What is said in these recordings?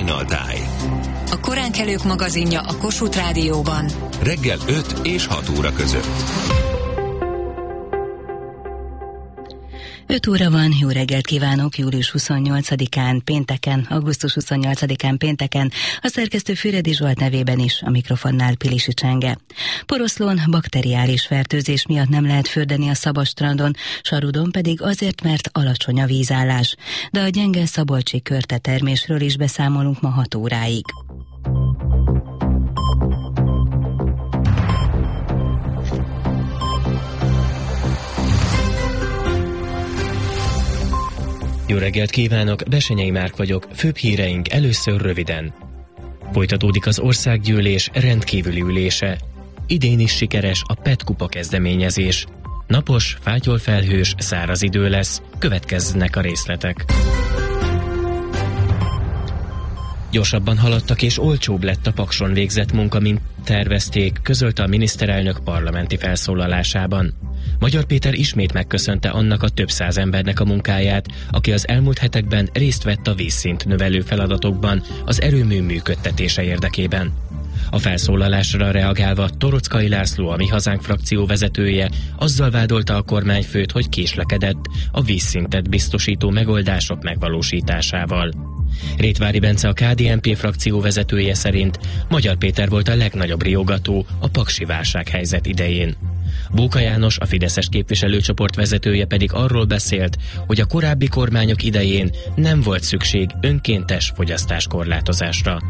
Signaltáj. A koránkelők magazinja a Kossuth Rádióban. Reggel 5 és 6 óra között. 5 óra van, jó reggelt kívánok, július 28-án, pénteken, augusztus 28-án, pénteken, a szerkesztő Füredi Zsolt nevében is, a mikrofonnál Pilisi Csenge. Poroszlón bakteriális fertőzés miatt nem lehet fürdeni a Szabadstrandon, Sarudon pedig azért, mert alacsony a vízállás. De a gyenge szabolcsi körtetermésről is beszámolunk ma 6 óráig. Jó reggelt kívánok, Besenyei Márk vagyok, főbb híreink először röviden. Folytatódik az országgyűlés rendkívüli ülése. Idén is sikeres a PET kupa kezdeményezés. Napos, fátyolfelhős, száraz idő lesz, következnek a részletek. Gyorsabban haladtak és olcsóbb lett a Pakson végzett munka, mint tervezték, közölte a miniszterelnök parlamenti felszólalásában. Magyar Péter ismét megköszönte annak a több száz embernek a munkáját, aki az elmúlt hetekben részt vett a vízszint növelő feladatokban az erőmű működtetése érdekében. A felszólalásra reagálva Torockai László, a Mi Hazánk frakció vezetője azzal vádolta a kormányfőt, hogy késlekedett a vízszintet biztosító megoldások megvalósításával. Rétvári Bence, a KDNP frakció vezetője szerint Magyar Péter volt a legnagyobb riogató a paksi válsághelyzet idején. Bóka János, a fideszes képviselőcsoport vezetője pedig arról beszélt, hogy a korábbi kormányok idején nem volt szükség önkéntes fogyasztáskorlátozásra.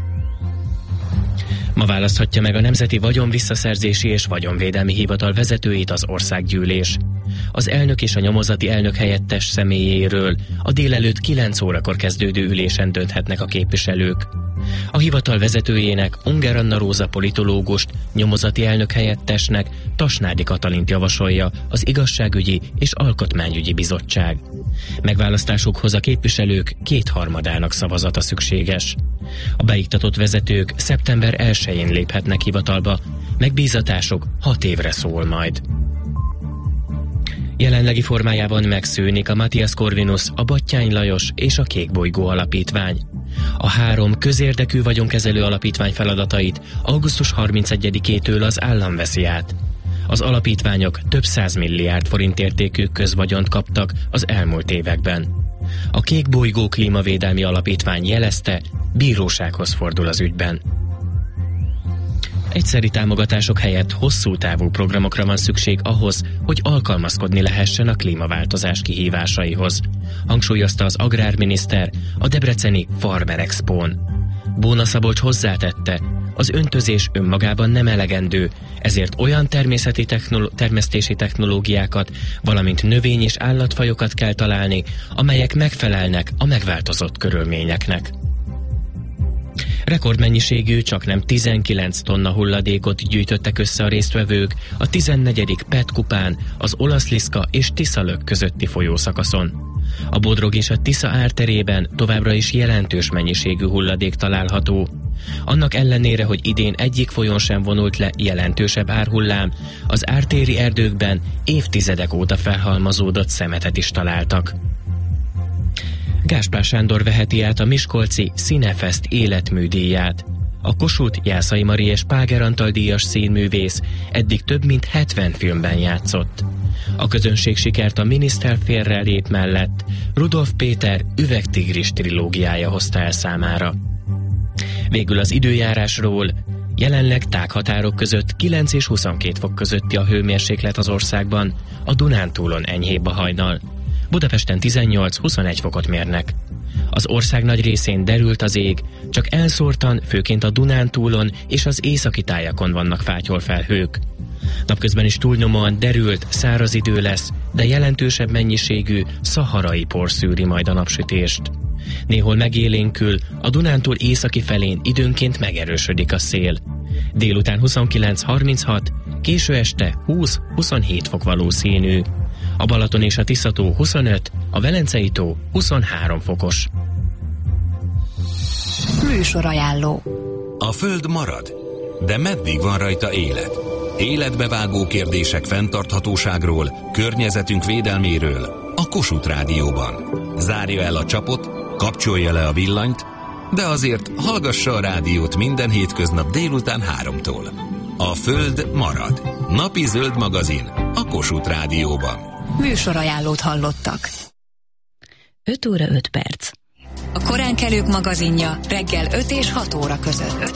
Ma választhatja meg a Nemzeti Vagyonvisszaszerzési és Vagyonvédelmi Hivatal vezetőit az országgyűlés. Az elnök és a nyomozati elnök helyettes személyéről a délelőtt 9 órakor kezdődő ülésen dönthetnek a képviselők. A hivatal vezetőjének, Unger Anna Róza politológust, nyomozati elnök helyettesnek Tasnádi Katalint javasolja az Igazságügyi és Alkotmányügyi Bizottság. Megválasztásukhoz a képviselők 2/3 szavazata szükséges. A beiktatott vezetők szeptember 1-én léphetnek hivatalba, megbízatásuk 6 évre szól majd. Jelenlegi formájában megszűnik a Matthias Corvinus, a Batthyány Lajos és a Kékbolygó Alapítvány. A 3 közérdekű vagyonkezelő alapítvány feladatait augusztus 31-től az állam veszi át. Az alapítványok több 100 milliárd forint értékű közvagyont kaptak az elmúlt években. A Kékbolygó Klímavédelmi Alapítvány jelezte, bírósághoz fordul az ügyben. Egyszeri támogatások helyett hosszú távú programokra van szükség ahhoz, hogy alkalmazkodni lehessen a klímaváltozás kihívásaihoz, hangsúlyozta az agrárminiszter a debreceni Farmer Expón. Bóna Szabolcs hozzátette, az öntözés önmagában nem elegendő, ezért olyan termesztési technológiákat, valamint növény- és állatfajokat kell találni, amelyek megfelelnek a megváltozott körülményeknek. Rekordmennyiségű, csaknem 19 tonna hulladékot gyűjtöttek össze a résztvevők a 14. PET kupán az Olaszliszka és Tiszalök közötti folyószakaszon. A Bodrog és a Tisza árterében továbbra is jelentős mennyiségű hulladék található. Annak ellenére, hogy idén egyik folyón sem vonult le jelentősebb árhullám, az ártéri erdőkben évtizedek óta felhalmozódott szemetet is találtak. Gáspár Sándor veheti át a miskolci Cinefest életműdíját. A Kossuth, Jászai Mari és Páger Antal díjas színművész eddig több mint 70 filmben játszott. A közönség sikert a Miniszter félrelép mellett Rudolf Péter Üvegtigris trilógiája hozta el számára. Végül az időjárásról. Jelenleg tághatárok között 9 és 22 fok közötti a hőmérséklet az országban, a Dunántúlon enyhébb a hajnal. Budapesten 18-21 fokot mérnek. Az ország nagy részén derült az ég, csak elszórtan, főként a Dunántúlon és az északi tájakon vannak fátyolfelhők. Napközben is túlnyomóan derült, száraz idő lesz, de jelentősebb mennyiségű szaharai por szűri majd a napsütést. Néhol megélénkül, a Dunántúl északi felén időnként megerősödik a szél. Délután 29-36, késő este 20-27 fok valószínű. A Balaton és a Tisza-tó 25, a Velencei-tó 23 fokos. Műsorajánló. A Föld marad, de meddig van rajta élet? Életbevágó kérdések fenntarthatóságról, környezetünk védelméről a Kossuth Rádióban. Zárja el a csapot, kapcsolja le a villanyt, De azért hallgassa a rádiót minden hétköznap délután 3-tól. A Föld marad. Napi zöld magazin a Kossuth Rádióban. Műsorajánlót hallottak. 5 óra 5 perc. A koránkelők magazinja reggel 5 és 6 óra között.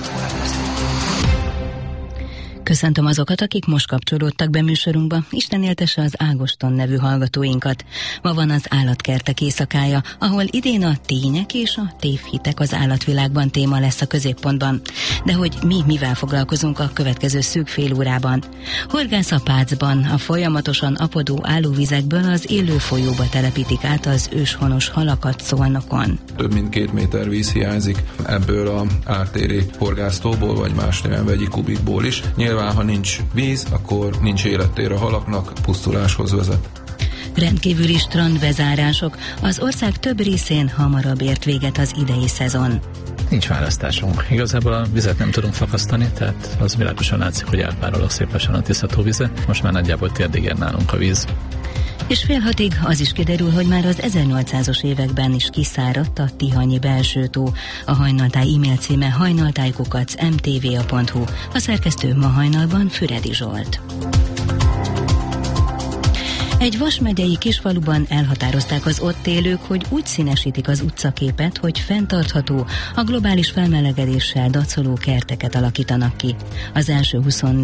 Köszöntöm azokat, akik most kapcsolódtak be műsorunkba. Isten éltesse az Ágoston nevű hallgatóinkat. Ma van az Állatkertek éjszakája, ahol idén a tények és a tévhitek az állatvilágban téma lesz a középpontban. De hogy mi mivel foglalkozunk a következő szűk fél órában? Horgászapácban a folyamatosan apadó állóvizekből az élő folyóba telepítik át az őshonos halakat Szolnokon. Több mint 2 méter víz hiányzik ebből a ártéri horgásztóból, vagy más néven vegyi kubikból is. Nyilván, ha nincs víz, akkor nincs élettér a halaknak, pusztuláshoz vezet. Rendkívüli strandbezárások. Az ország több részén hamarabb ért véget az idei szezon. Nincs választásunk. Igazából a vizet nem tudunk fakasztani, tehát az világosan látszik, hogy elpárolog szépesen a Tisza-tó vize. Most már nagyjából térdig ér nálunk a víz. És 5:30 az is kiderül, hogy már az 1800-as években is kiszáradt a Tihanyi belsőtó. A Hajnaltáj e-mail címe hajnaltájkukac.mtva.hu. A szerkesztő ma hajnalban Füredi Zsolt. Egy Vas megyei kisfaluban elhatározták az ott élők, hogy úgy színesítik az utcaképet, hogy fenntartható, a globális felmelegedéssel dacoló kerteket alakítanak ki. Az első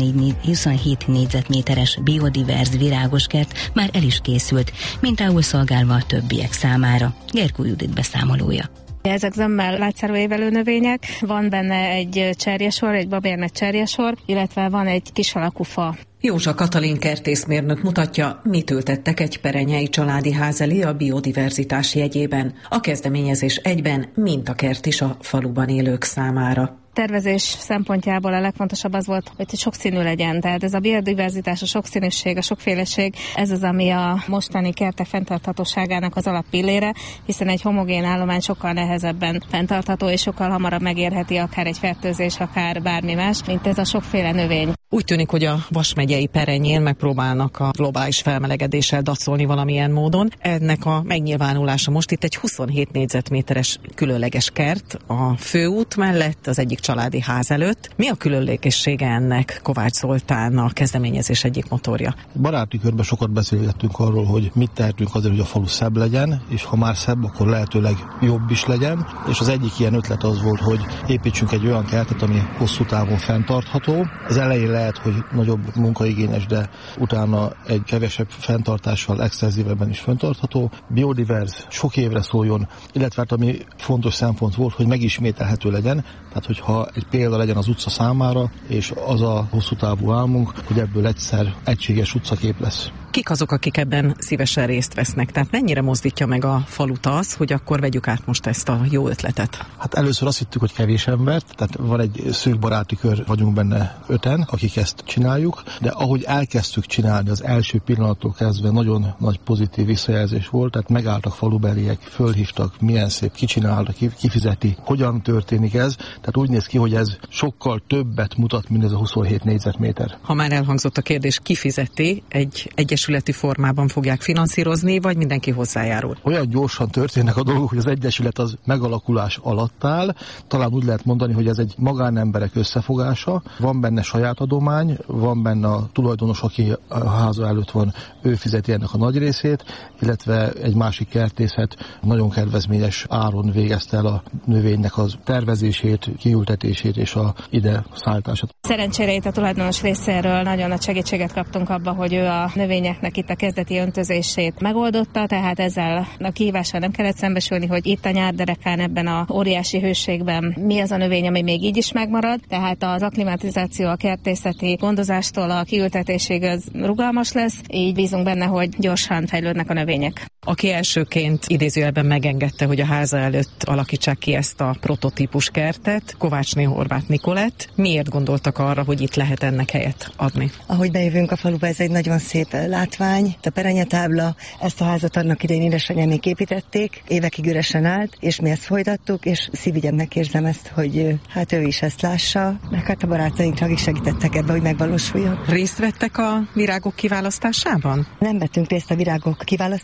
27 négyzetméteres biodiverz virágos kert már el is készült, mintául szolgálva a többiek számára. Gergő Judit beszámolója. Ezek zömmel lágyszárú évelő növények, van benne egy cserjesor, egy babérnek cserjesor, illetve van egy kis alakú fa. Józsa Katalin kertészmérnök mutatja, mit ültettek egy perenyei családi ház elé a biodiverzitás jegyében. A kezdeményezés egyben mintakert is a faluban élők számára. Tervezés szempontjából a legfontosabb az volt, hogy sokszínű legyen. Tehát ez a biodiverzitás, a sokszínűség, a sokféleség, ez az, ami a mostani kertek fenntarthatóságának az alappillére, hiszen egy homogén állomány sokkal nehezebben fenntartható, és sokkal hamarabb megérheti akár egy fertőzés, akár bármi más, mint ez a sokféle növény. Úgy tűnik, hogy a Vas megyei perenyén megpróbálnak a globális felmelegedéssel dacolni valamilyen módon. Ennek a megnyilvánulása most itt egy 27 négyzetméteres különleges kert a főút mellett, az egyik családi ház előtt. Mi a különlegessége ennek? Kovács Zoltán, a kezdeményezés egyik motorja. Baráti körben sokat beszélgettünk arról, hogy mit tehetünk azért, hogy a falu szebb legyen, és ha már szebb, akkor lehetőleg jobb is legyen. És az egyik ilyen ötlet az volt, hogy építsünk egy olyan kertet, ami hosszú távon fenntartható. Az elején lehet, hogy nagyobb munkaigényes, de utána egy kevesebb fenntartással, extenzívebben is fenntartható, biodiverz, sok évre szóljon, illetve ami fontos szempont volt, hogy megismételhető legyen, tehát hogyha egy példa legyen az utca számára, és az a hosszú távú álmunk, hogy ebből egyszer egységes utcakép lesz. Kik azok, akik ebben szívesen részt vesznek? Tehát mennyire mozdítja meg a falut az, hogy akkor vegyük át most ezt a jó ötletet? Hát először azt hittük, hogy kevés embert, tehát van egy szűk baráti kör, vagyunk benne 5-en, akik ezt csináljuk, de ahogy elkezdtük csinálni, az első pillanattól kezdve nagyon nagy pozitív visszajelzés volt, tehát megálltak falubeliek, fölhívtak, milyen szép, ki csinálta, ki fizeti, hogyan történik ez, tehát úgy néz ki, hogy ez sokkal többet mutat, mint ez a 27 négyzetméter. Ha már elhangzott a kérdés, ki fizeti, egy egyesületi formában fogják finanszírozni, vagy mindenki hozzájárul? Olyan gyorsan történnek a dolgok, hogy az egyesület az megalakulás alatt áll. Talán úgy lehet mondani, hogy ez egy magánemberek összefogása. Van benne saját adomány, van benne a tulajdonos, aki a háza előtt van, ő fizeti ennek a nagy részét, illetve egy másik kertészet nagyon kedvezményes áron végezte el a növénynek az tervezését, kiültetését és a ide szállítását. Szerencsére itt a tulajdonos részéről nagyon nagy segítséget kaptunk abba, hogy ő a növényeknek itt a kezdeti öntözését megoldotta, tehát ezzel a kihívással nem kellett szembesülni, hogy itt a nyárderekán ebben a óriási hőségben mi az a növény, ami még így is megmarad, tehát az akklimatizáció, a kertészeti gondozástól a kiültetésig az rugalmas lesz, így bízunk benne, hogy gyorsan fejlődnek a növények. Aki elsőként idézőjelben megengedte, hogy a háza előtt alakítsák ki ezt a prototípus kertet, Kovácsné Horváth Nikolett. Miért gondoltak arra, hogy itt lehet ennek helyet adni? Ahogy bejövünk a faluba, ez egy nagyon szép látvány. A perenyetábla, ezt a házat annak idején édesanyámék építették, évekig üresen állt, és mi ezt folytattuk, és szívügyemnek érzem ezt, hogy hát ő is ezt lássa, meg hát a barátainknak is segítettek ebbe, hogy megvalósuljon. Részt vettek a virágok kiválasztásában? Nem vettünk részt a virágok kiválasztásában,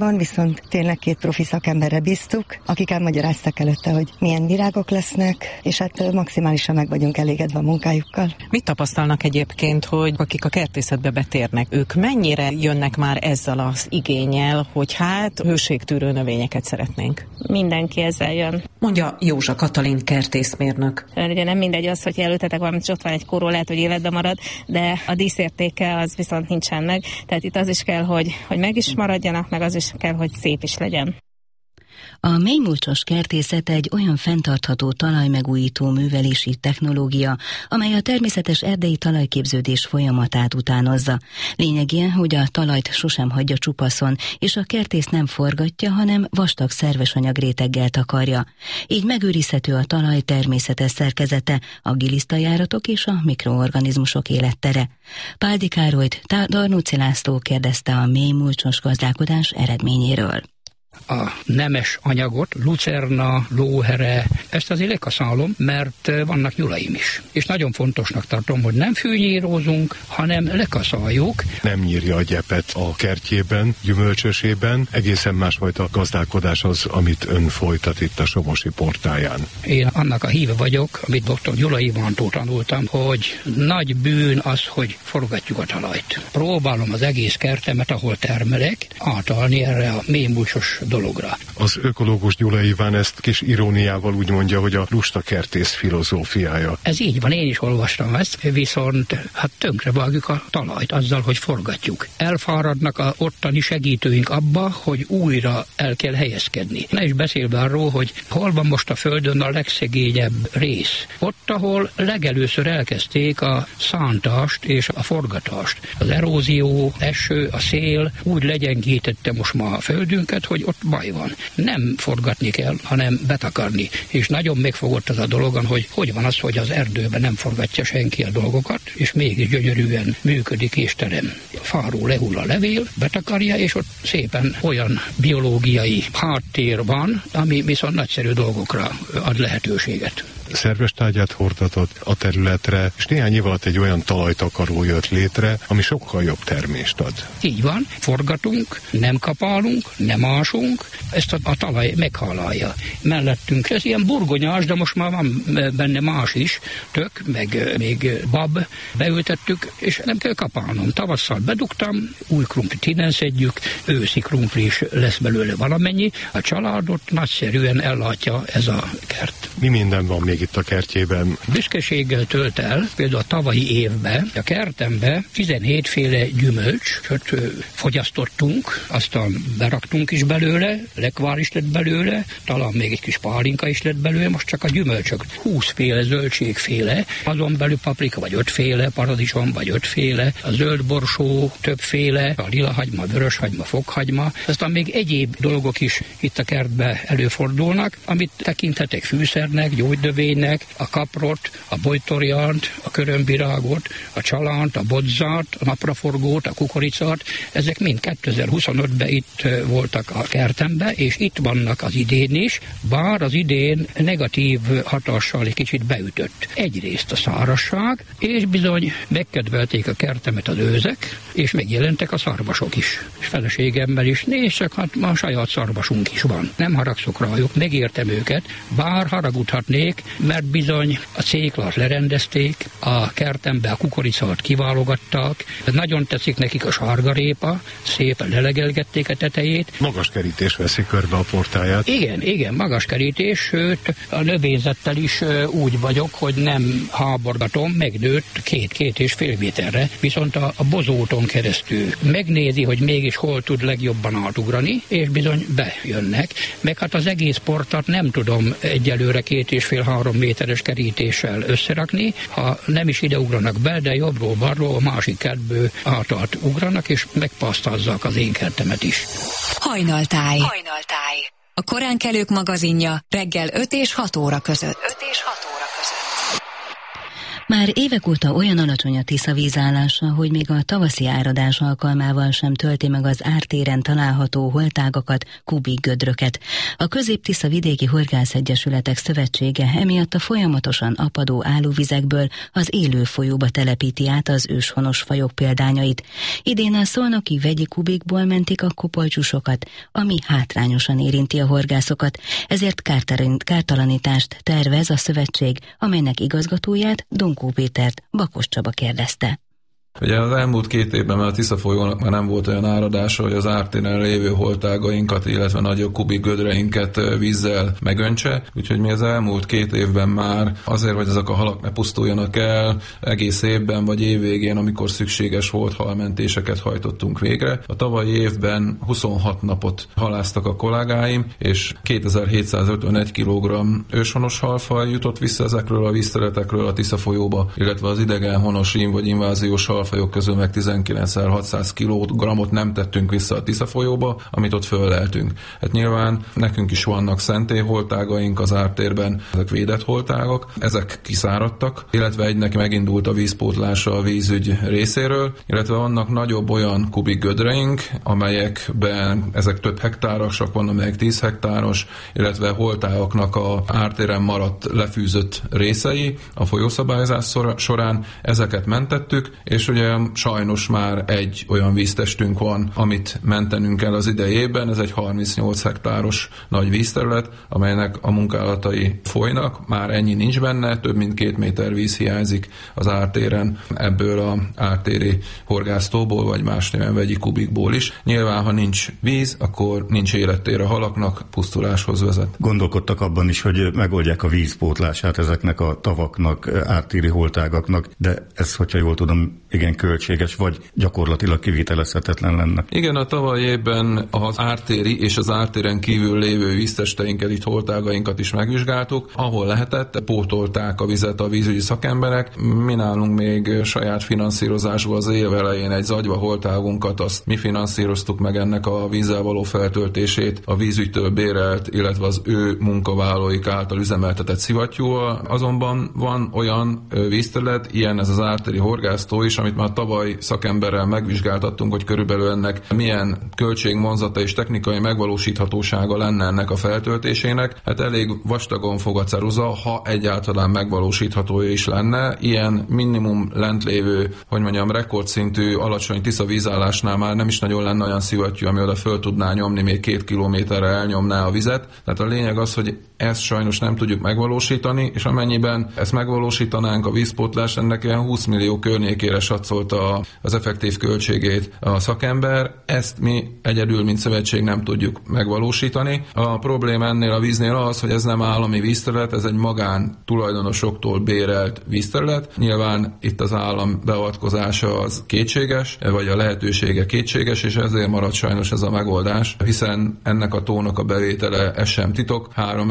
van, viszont tényleg 2 profi szakemberre bíztuk, akik elmagyaráztak előtte, hogy milyen virágok lesznek, és hát maximálisan meg vagyunk elégedve a munkájukkal. Mit tapasztalnak egyébként, hogy akik a kertészetbe betérnek, ők mennyire jönnek már ezzel az igénnyel, hogy hát hőségtűrő növényeket szeretnénk? Mindenki ezzel jön. Mondja Józsa Katalin kertészmérnök. Ugye nem mindegy az, hogy jelöltetek valamit, és ott van egy kóró, lehet, hogy életben marad, de a díszértéke az viszont nincsen meg. Tehát itt az is kell, hogy meg is maradjanak, meg az is kell, hogy szép is legyen. A mélymulcsos kertészet egy olyan fenntartható talajmegújító művelési technológia, amely a természetes erdei talajképződés folyamatát utánozza. Lényegében, hogy a talajt sosem hagyja csupaszon, és a kertész nem forgatja, hanem vastag szerves anyagréteggel takarja. Így megőrizhető a talaj természetes szerkezete, a gilisztajáratok és a mikroorganizmusok élettere. Páldi Károlyt Darnóci László kérdezte a mélymulcsos gazdálkodás eredményéről. A nemes anyagot, lucerna, lóhere, ezt azért lekaszálom, mert vannak nyulaim is. És nagyon fontosnak tartom, hogy nem fűnyírózunk, hanem lekaszáljuk. Nem nyírja a gyepet a kertjében, gyümölcsösében, egészen másfajta gazdálkodás az, amit ön folytat itt a Somosi portáján. Én annak a híve vagyok, amit dr. Gyulai Ivántól tanultam, hogy nagy bűn az, hogy forgatjuk a talajt. Próbálom az egész kertemet, ahol termelek, átalni erre a mélymulcsos dologra. Az ökológus Gyulai Iván ezt kis iróniával úgy mondja, hogy a lusta kertész filozófiája. Ez így van, én is olvastam ezt, viszont hát tönkrevágjuk a talajt azzal, hogy forgatjuk. Elfáradnak a ottani segítőink abba, hogy újra el kell helyezkedni. Ne is beszélve arról, hogy hol van most a földön a legszegényebb rész. Ott, ahol legelőször elkezdték a szántást és a forgatást. Az erózió, eső, a szél úgy legyengítette most ma a földünket, hogy ott baj van. Nem forgatni kell, hanem betakarni. És nagyon megfogott az a dologon, hogy van az, hogy az erdőben nem forgatja senki a dolgokat, és mégis gyönyörűen működik és terem. Fáról lehull a levél, betakarja, és ott szépen olyan biológiai háttér van, ami viszont nagyszerű dolgokra ad lehetőséget. Szerves tárgyát hordatott a területre, és néhány év alatt egy olyan talajtakaró jött létre, ami sokkal jobb termést ad. Így van, forgatunk, nem kapálunk, nem ásunk, ezt a talaj meghalalja. Mellettünk ez ilyen burgonyás, de most már van benne más is, tök, meg még bab, beültettük, és nem kell kapálnom. Tavasszal bedugtam, új krumplit innen szedjük, őszi krumpli is lesz belőle valamennyi. A családot nagyszerűen ellátja ez a kert. Mi minden van még itt a kertjében? Büszkeséggel tölt el, például a tavalyi évben, a kertembe 17 féle gyümölcsöt fogyasztottunk, aztán beraktunk is belőle, lekvár is lett belőle, talán még egy kis pálinka is lett belőle, most csak a gyümölcsök 20 féle zöldségféle, azon belül paprika vagy 5 féle, paradicsom vagy 5 féle, a zöld borsó többféle, a lilahagyma, vöröshagyma, fokhagyma, aztán még egyéb dolgok is itt a kertbe előfordulnak, amit tekinthetek fűszernek, gyógynövénynek, a kaprot, a bojtorjant, a körömvirágot, a csalánt, a bodzát, a napraforgót, a kukoricát, ezek mind 2025-ben itt voltak a kertemben, és itt vannak az idén is, bár az idén negatív hatással egy kicsit beütött. Egyrészt a szárazság, és bizony megkedvelték a kertemet az őzek, és megjelentek a szarvasok is. És feleségemmel is, nézd csak, hát ma saját szarvasunk is van. Nem haragszok rájuk, megértem őket, bár haragudhatnék, mert bizony a céklát lerendezték, a kertembe a kukoricát kiválogatták, nagyon tetszik nekik a sárgarépa, szépen lelegelgették a tetejét. Magas kerítés veszi körbe a portáját. Igen, magas kerítés, sőt a növényzettel is úgy vagyok, hogy nem háborgatom, megnőtt 2-2,5 méterre, viszont a bozóton keresztül megnézi, hogy mégis hol tud legjobban átugrani, és bizony bejönnek. Meg hát az egész portat nem tudom egyelőre 2,5-3 méteres kerítéssel összerakni, ha nem is ide ugranak be, de jobbról-balról a másik kertből átalt ugranak, és megpasztázzak az én kertemet is. Hajnaltáj. A koránkelők magazinja reggel 5 és 6 óra között. Már évek óta olyan alacsony a Tisza vízállása, hogy még a tavaszi áradás alkalmával sem tölti meg az ártéren található holtágakat, kubikgödröket. A Közép-Tisza Vidéki Horgászegyesületek Szövetsége emiatt a folyamatosan apadó állóvizekből az élő folyóba telepíti át az őshonos fajok példányait. Idén a szolnoki vegyi kubikból mentik a kopolcsusokat, ami hátrányosan érinti a horgászokat, ezért kártalanítást tervez a szövetség, amelynek igazgatóját Donkó Pétert Bakos Csaba kérdezte. Ugye az elmúlt 2 évben már a Tisza folyónak már nem volt olyan áradása, hogy az ártéren lévő holtágainkat, illetve nagyobb kubikgödreinket vízzel megöntse, úgyhogy mi az elmúlt 2 évben már azért, hogy ezek a halak ne pusztuljanak el, egész évben vagy évvégén, amikor szükséges volt, halmentéseket hajtottunk végre. A tavalyi évben 26 napot haláztak a kollégáim, és 2751 kg őshonos halfaj jutott vissza ezekről a vízterületekről a Tisza folyóba, illetve az idegenhonos vagy inváziós halfajok közül meg 19.600 kg nem tettünk vissza a Tisza folyóba, amit ott fölleltünk. Hát nyilván nekünk is vannak szentélyholtágaink az ártérben, ezek védett holtágak, ezek kiszáradtak, illetve egynek megindult a vízpótlása a vízügy részéről, illetve vannak nagyobb olyan kubikgödreink, amelyekben ezek több hektárosak van, amelyek 10 hektáros, illetve holtágaknak a ártéren maradt lefűzött részei a folyószabályozás során, ezeket mentettük, és ugye sajnos már egy olyan víztestünk van, amit mentenünk kell az idejében, ez egy 38 hektáros nagy vízterület, amelynek a munkálatai folynak, már ennyi nincs benne, több mint 2 méter víz hiányzik az ártéren ebből az ártéri horgásztóból, vagy más néven vegyi kubikból is. Nyilván, ha nincs víz, akkor nincs élettér a halaknak, pusztuláshoz vezet. Gondolkodtak abban is, hogy megoldják a vízpótlását ezeknek a tavaknak, ártéri holtágaknak, de ez, hogyha jól tudom, igen költséges, vagy gyakorlatilag kivitelezhetetlen lenne. Igen, a tavalyi évben az ártéri és az ártéren kívül lévő víztesteinket, itt holtágainkat is megvizsgáltuk. Ahol lehetett, pótolták a vizet a vízügyi szakemberek. Mi nálunk még saját finanszírozásból az év elején egy zagyva holtágunkat, azt mi finanszíroztuk meg ennek a vízzel való feltöltését a vízügytől bérelt, illetve az ő munkavállalóik által üzemeltetett szivattyúval. Azonban van olyan vízterület, ilyen ez az ártéri horgásztó is, amit már tavaly szakemberrel megvizsgáltattunk, hogy körülbelül ennek milyen költségvonzata és technikai megvalósíthatósága lenne ennek a feltöltésének. Hát elég vastagon fog a ceruza, ha egyáltalán megvalósítható is lenne. Ilyen minimum lent lévő, hogy mondjam, rekordszintű alacsony Tisza vízállásnál már nem is nagyon lenne olyan szivattyú, ami oda föl tudná nyomni, még 2 kilométerre elnyomná a vizet. Tehát a lényeg az, hogy ezt sajnos nem tudjuk megvalósítani, és amennyiben ezt megvalósítanánk, a vízpótlás, ennek ilyen 20 millió környékére satszolta az effektív költségét a szakember. Ezt mi egyedül, mint szövetség nem tudjuk megvalósítani. A probléma ennél a víznél az, hogy ez nem állami vízterület, ez egy magán tulajdonosoktól bérelt vízterület. Nyilván itt az állam beavatkozása az kétséges, vagy a lehetősége kétséges, és ezért marad sajnos ez a megoldás, hiszen ennek a tónak a bevétele, ez sem titok,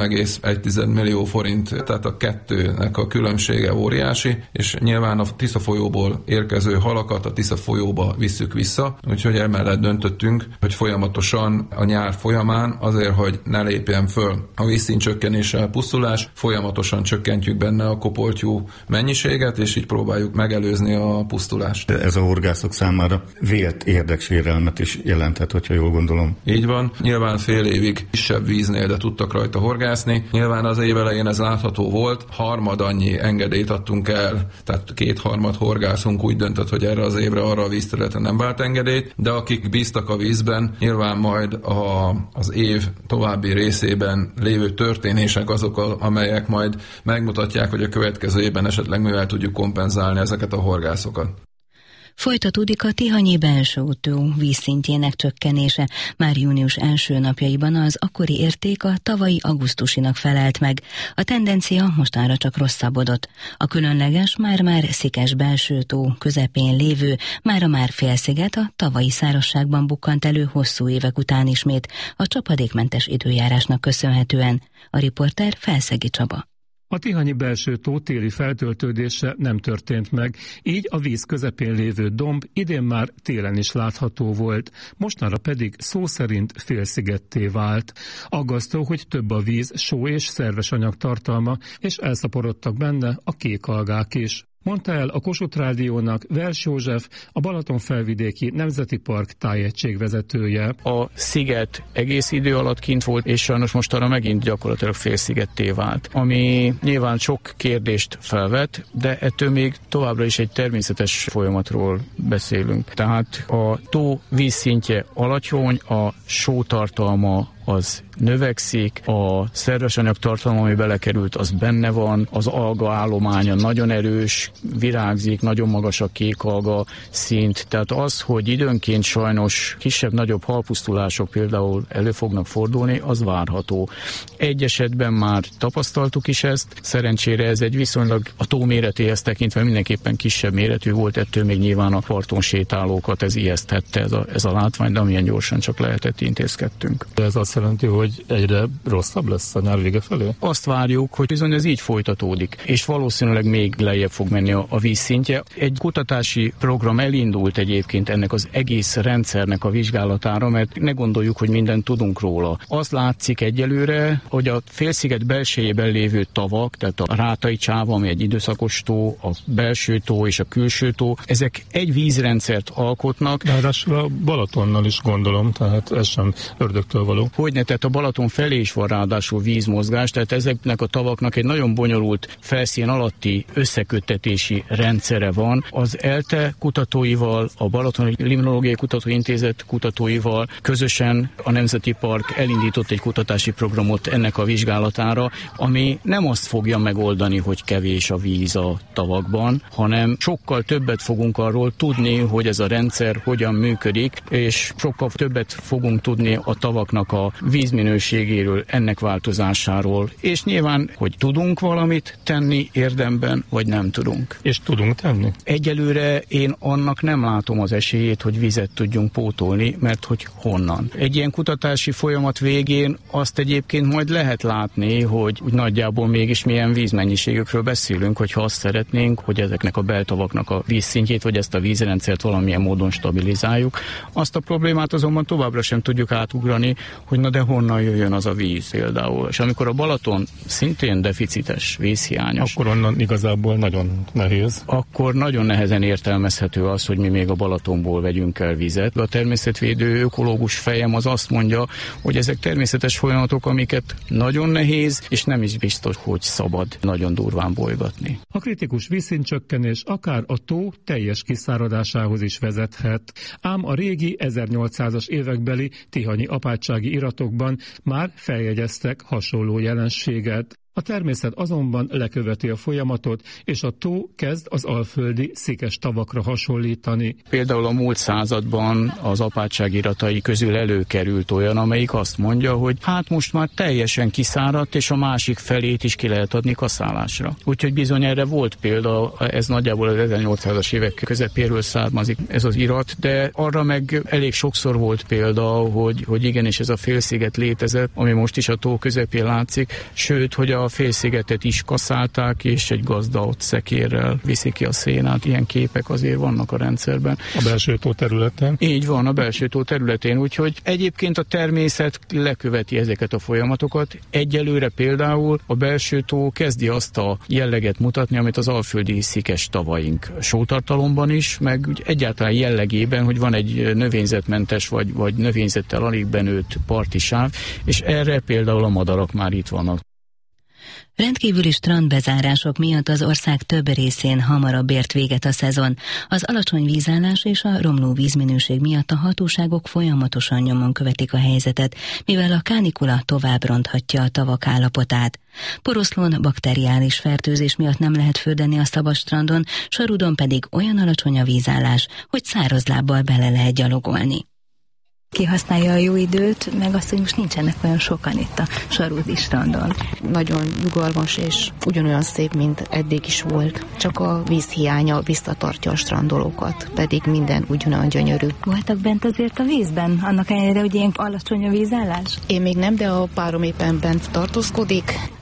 3,1 millió forint, tehát a kettőnek a különbsége óriási, és nyilván a Tisza folyóból érkező halakat a Tisza folyóba visszük vissza, úgyhogy emellett döntöttünk, hogy folyamatosan a nyár folyamán azért, hogy ne lépjen föl a vízszint csökkenéssel pusztulás, folyamatosan csökkentjük benne a kopoltyú mennyiséget, és így próbáljuk megelőzni a pusztulást. De ez a horgászok számára vélt érdeksérelmet is jelenthet, hogyha jól gondolom. Így van, nyilván fél évig kisebb víznél, de tudtak rajta horgászni. Nyilván az év elején ez látható volt, harmad annyi engedélyt adtunk el, tehát 2/3 horgászunk úgy döntött, hogy erre az évre arra a vízterületen nem vált engedélyt, de akik bíztak a vízben, nyilván majd az év további részében lévő történések azok, amelyek majd megmutatják, hogy a következő évben esetleg mivel tudjuk kompenzálni ezeket a horgászokat. Folytatódik a Tihanyi belső útó vízszintjének csökkenése. Már június első napjaiban az akkori érték a tavalyi augusztusinak felelt meg. A tendencia mostanra csak rosszabbodott. A különleges, már szikes belső tó közepén lévő, már félsziget a tavalyi szárazságban bukkant elő hosszú évek után ismét, a csapadékmentes időjárásnak köszönhetően. A riporter Felszegi Csaba. A Tihanyi belső tó téli feltöltődése nem történt meg, így a víz közepén lévő domb idén már télen is látható volt, mostanra pedig szó szerint félszigetté vált. Aggasztó, hogy több a víz só és szerves anyag tartalma, és elszaporodtak benne a kék algák is. Mondta el a Kossuth Rádiónak Vers József, a Balatonfelvidéki Nemzeti Park tájegységvezetője. A sziget egész idő alatt kint volt, és sajnos mostanra megint gyakorlatilag félszigetté vált, ami nyilván sok kérdést felvet, de ettől még továbbra is egy természetes folyamatról beszélünk. Tehát a tó vízszintje alacsony, a sótartalma az növekszik, a szerves anyagtartalom, ami belekerült, az benne van, az alga állománya nagyon erős, virágzik, nagyon magas a kékalga szint, tehát az, hogy időnként sajnos kisebb-nagyobb halpusztulások például elő fognak fordulni, az várható. Egy esetben már tapasztaltuk is ezt, szerencsére ez egy viszonylag a tó méretéhez tekintve mindenképpen kisebb méretű volt, ettől még nyilván a parton sétálókat ez ijeszthette ez a látvány, de amilyen gyorsan csak lehetett, intézkedtünk. De ez azt jelenti, hogy egyre rosszabb lesz a nyár vége felé? Azt várjuk, hogy bizony ez így folytatódik, és valószínűleg még lejjebb fog menni a vízszintje. Egy kutatási program elindult egyébként ennek az egész rendszernek a vizsgálatára, mert ne gondoljuk, hogy mindent tudunk róla. Az látszik egyelőre, hogy a félsziget belsejében lévő tavak, tehát a Rátai csáv, ami egy időszakos tó, a belső tó és a külső tó, ezek egy vízrendszert alkotnak. De ráadásul a Balatonnal is gondolom, tehát ez sem ördögtől való. Hogyne, tehát a Balaton felé is van ráadásul vízmozgás, tehát ezeknek a tavaknak egy nagyon bonyolult felszín alatti összeköttetési rendszere van. Az ELTE kutatóival, a Balatoni Limnológiai Kutatóintézet kutatóival közösen a Nemzeti Park elindított egy kutatási programot ennek a vizsgálatára, ami nem azt fogja megoldani, hogy kevés a víz a tavakban, hanem sokkal többet fogunk arról tudni, hogy ez a rendszer hogyan működik, és sokkal többet fogunk tudni a tavaknak a vízminőségéről, ennek változásáról, és nyilván, hogy tudunk valamit tenni érdemben, vagy nem tudunk. És tudunk tenni? Egyelőre én annak nem látom az esélyét, hogy vizet tudjunk pótolni, mert hogy honnan. Egy ilyen kutatási folyamat végén azt egyébként majd lehet látni, hogy úgy nagyjából mégis milyen vízmennyiségükről beszélünk, hogyha azt szeretnénk, hogy ezeknek a beltavaknak a vízszintjét, vagy ezt a vízrendszert valamilyen módon stabilizáljuk. Azt a problémát azonban továbbra sem tudjuk átugrani, hogy na de honnan jöjjön az a víz például. És amikor a Balaton szintén deficites, vízhiányos. Akkor onnan igazából nagyon nehéz. Akkor nagyon nehezen értelmezhető az, hogy mi még a Balatonból vegyünk el vizet. A természetvédő ökológus fejem az azt mondja, hogy ezek természetes folyamatok, amiket nagyon nehéz, és nem is biztos, hogy szabad nagyon durván bolygatni. A kritikus vízszintcsökkenés akár a tó teljes kiszáradásához is vezethet. Ám a régi 1800-as évekbeli tihanyi apátsági iratokban már feljegyeztek hasonló jelenséget. A természet azonban leköveti a folyamatot, és a tó kezd az alföldi szikes tavakra hasonlítani. Például a múlt században az apátság iratai közül előkerült olyan, amelyik azt mondja, hogy hát most már teljesen kiszáradt, és a másik felét is ki lehet adni kaszálásra. Úgyhogy bizony erre volt példa, ez nagyjából az 1800-as évek közepéről származik ez az irat, de arra meg elég sokszor volt példa, hogy igenis ez a félsziget létezett, ami most is a tó közepén látszik, sőt, hogy a félszigetet is kaszálták, és egy gazda ott szekérrel viszi ki a szénát. Ilyen képek azért vannak a rendszerben. A belső tó területen? Így van, a belső tó területén, úgyhogy egyébként a természet leköveti ezeket a folyamatokat. Egyelőre például a belső tó kezdi azt a jelleget mutatni, amit az alföldi szikes tavaink sótartalomban is, meg egyáltalán jellegében, hogy van egy növényzetmentes vagy növényzettel alig benőtt parti sáv, és erre például a madarak már itt vannak. Rendkívüli strandbezárások miatt az ország több részén hamarabb ért véget a szezon. Az alacsony vízállás és a romló vízminőség miatt a hatóságok folyamatosan nyomon követik a helyzetet, mivel a kánikula tovább ronthatja a tavak állapotát. Poroszlón bakteriális fertőzés miatt nem lehet fürdeni a szabad strandon, Sarudon pedig olyan alacsony a vízállás, hogy száraz lábbal bele lehet gyalogolni. Kihasználja a jó időt, meg azt, hogy most nincsenek olyan sokan itt a Sarudi strandon. Nagyon nyugalmas és ugyanolyan szép, mint eddig is volt. Csak a vízhiánya visszatartja a strandolókat, pedig minden ugyanolyan gyönyörű. Voltak bent azért a vízben, annak ellenére, hogy ilyen alacsony a vízállás? Én még nem, de a párom éppen bent tartózkodik.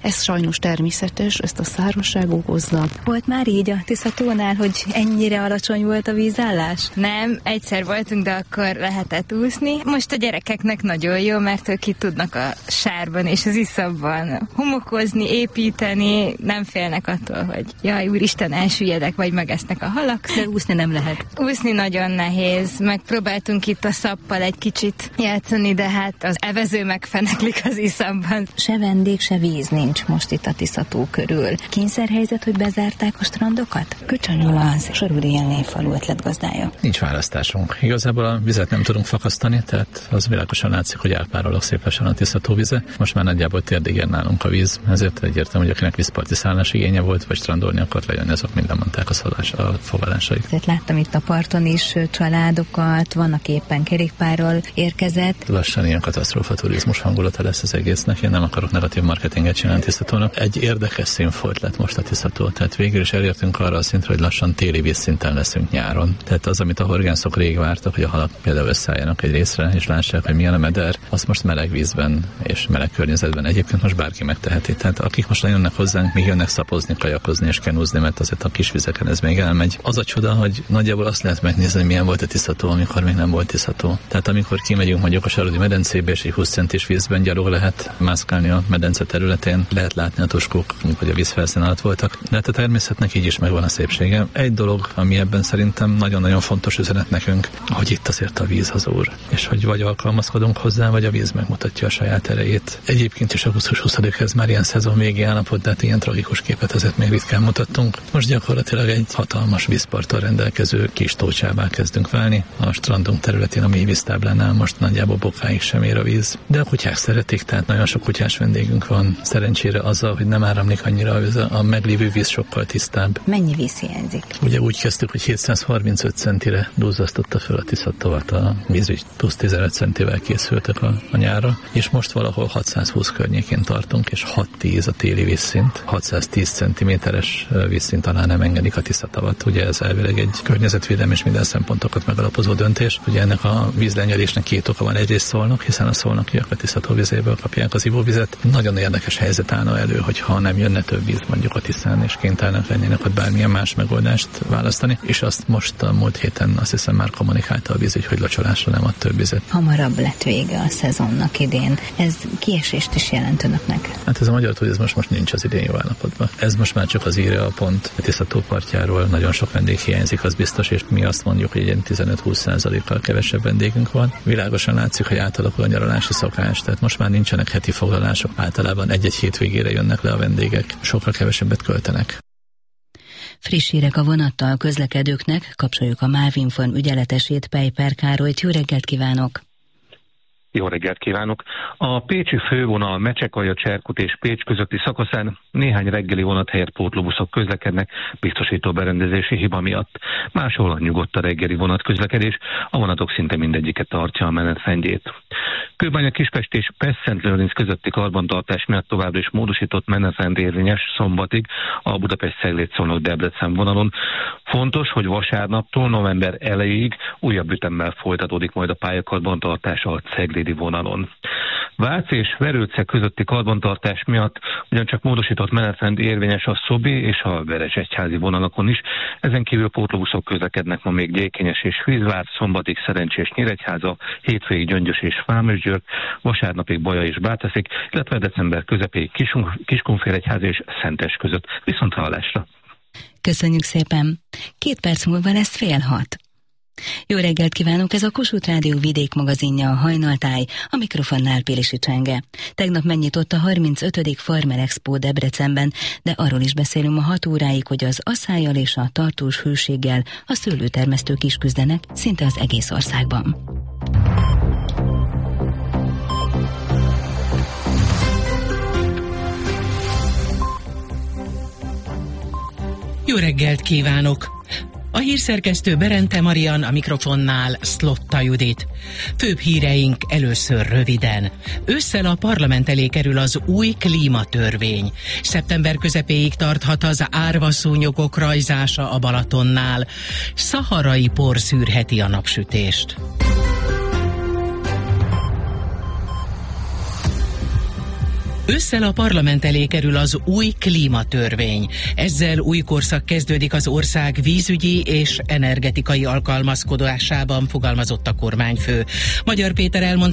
Ez sajnos természetes, ezt a szárazság okozza. Volt már így a Tiszatónál, hogy ennyire alacsony volt a vízállás? Nem, egyszer voltunk, de akkor lehetett úszni. Most a gyerekeknek nagyon jó, mert ők itt tudnak a sárban és az iszapban homokozni, építeni, nem félnek attól, hogy jaj, úristen, elsüllyedek, vagy megesznek a halak. De úszni nem lehet. Úszni nagyon nehéz. Megpróbáltunk itt a szappal egy kicsit játszani, de hát az evező megfeneklik az iszapban. Se vendég, se víz nincs most itt a Tiszató körül. Kényszerhelyzet, hogy bezárták a strandokat? Köcsön Gyula az Sarudi Jenné falu ötletgazdája. Nincs választásunk. Igazából a vizet nem tudunk fakasztani, tehát az világosan látszik, hogy elpárolog szépesen a Tiszató vize. Most már nagyjából térdig ér nálunk a víz, ezért egyértelmű, hogy akinek vízparti szállás igénye volt, vagy strandolni akart lejönni, azok mind mondták a foglalásait. Tehát láttam itt a parton is családokat, vannak éppen kerékpárral érkezett. Lassan ilyen katasztrófa turizmus hangulata lesz az egésznek. Én nem akarok negatív marketinget csinálni Tiszatónak. Egy érdekes színfolt lett most a Tiszató. Tehát végül is elértünk arra a szintre, hogy lassan téli vízszinten leszünk nyáron. Tehát az, amit a horgászok rég vártak, hogy a halak például összeálljanak egy részre, és lássák, hogy milyen a meder, azt most meleg vízben és meleg környezetben egyébként most bárki megteheti. Tehát akik most jönnek hozzánk, még jönnek szapozni, kajakozni és kenúzni, mert azért a kis vizeken ez még elmegy. Az a csoda, hogy nagyjából azt lehet megnézni, hogy milyen volt a Tiszató, amikor még nem volt Tiszató. Tehát amikor kimegyünk mondjuk a Sarodi medencébe, és egy 20 centis vízben gyalog lehet mászkálni a medence területén, lehet látni a tuskók, hogy a vízfelszín alatt voltak. De hát a természetnek így is megvan a szépsége. Egy dolog, ami ebben szerintem nagyon-nagyon fontos üzenet nekünk, hogy itt azért a víz az úr, és hogy vagy alkalmazkodunk hozzá, vagy a víz megmutatja a saját erejét. Egyébként is augusztus 20-hez már ilyen szezon végi állapot, de hát ilyen tragikus képet azért még ritkán mutattunk. Most gyakorlatilag egy hatalmas vízparttal rendelkező kis tócsává kezdünk válni. A strandunk területén a mély víztáblánál most nagyjából bokáig sem ér a víz. De a kutyák szeretik, tehát nagyon sok kutyás vendégünk van. Szerencsére azzal, hogy nem áramlik annyira a meglévő víz sokkal tisztább. Mennyi víz hiányzik? Ugye úgy kezdtük, hogy 735 centire duzzasztotta föl a Tiszatovat, a vízügy plusz 15 centivel készültek a nyárra, és most valahol 620 környékén tartunk, és 610 a téli vízszint. 610 centiméteres vízszint alá nem engedik a Tiszatavat. Ugye ez elvileg egy környezetvédelmi és minden szempontokat megalapozó döntés. Ugye ennek a vízlenyelésnek két oka van. Egyrészt Szolnok, hiszen a szolnokiak a Tiszató vizéből kapják az ivóvizet. Nagyon érdekes helyzet állna elő, hogyha nem jönne több víz mondjuk a Tiszán, és kénytelenek lennének ott bármilyen más megoldást választani. És azt most a múlt héten azt hiszem már kommunikálta a vízügy, hogy locsolásra nem ad több vizet. Hamarabb lett vége a szezonnak idén. Ez kiesést is jelent önöknek? Hát ez a magyar turizmus most nincs az idén jó állapotban. Ez most már csak az írja a pont. A Tiszató partjáról nagyon sok vendég hiányzik, az biztos, és mi azt mondjuk, hogy egy 15-20%-kal kevesebb vendégünk van. Világosan látszik, hogy átalakul a nyaralási szokás, tehát most már nincsenek heti foglalások. Általában egy-egy hétvégére jönnek le a vendégek, sokkal kevesebbet költenek. Friss hírek a vonattal közlekedőknek, kapcsoljuk a Mávinform ügyeletesét, Pejper Károlyt. Jó reggelt kívánok! Jó reggelt kívánok! A pécsi fővonal Mecsekalja, Cserkut és Pécs közötti szakaszán néhány reggeli vonat helyett pótlóbuszok közlekednek biztosító berendezési hiba miatt. Máshol nyugodt a reggeli vonatközlekedés, a vonatok szinte mindegyiket tartja a menetrendjét. Kőbánya, Kispest és Pest-Szent-Lőrinc közötti karbantartás miatt továbbra is módosított menetrend érvényes szombatig a Budapest-Cegléd-Szolnok-Debrecen vonalon. Fontos, hogy vasárnaptól november elejéig újabb ütemmel folytatódik majd a pályakarbantartás a ceglédi vonalon. Vác és Verőce közötti karbantartás miatt ugyancsak módosított menetrend érvényes a Szobi és a Veresegyházi vonalakon is. Ezen kívül pótlóbuszok közlekednek ma még Gyékényes és Fűzvár, szombatig Szerencsés Nyíregyháza, hétfőig Gyöngyös és Vámosgyörgy, vasárnapig Baja és Báteszék, illetve december közepéig Kiskunfélegyháza és Szentes között. Viszonthallásra! Köszönjük szépen! 2 perc múlva lesz 5:30. Jó reggelt kívánok, ez a Kossuth Rádió vidékmagazinja, a Hajnaltáj, a mikrofonnál Pilisi Csenge. Tegnap megnyitott a 35. Farmer Expo Debrecenben, de arról is beszélünk ma 6 óráig, hogy az aszályjal és a tartós hőséggel a szőlőtermesztők is küzdenek szinte az egész országban. Jó reggelt kívánok! A hírszerkesztő Berente Marian, a mikrofonnál Szlotta Judit. Főbb híreink először röviden. Ősszel a parlament elé kerül az új klímatörvény. Szeptember közepéig tarthat az árvaszúnyogok rajzása a Balatonnál. Szaharai por szűrheti a napsütést. Ősszel a parlament elé kerül az új klímatörvény. Ezzel új korszak kezdődik az ország vízügyi és energetikai alkalmazkodásában, fogalmazott a kormányfő. Magyar Péter elmondta,